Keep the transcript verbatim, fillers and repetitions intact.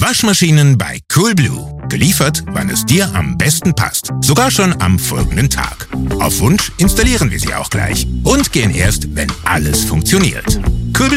Waschmaschinen bei Coolblue. Geliefert, wann es dir am besten passt. Sogar schon am folgenden Tag. Auf Wunsch installieren wir sie auch gleich. Und gehen erst, wenn alles funktioniert.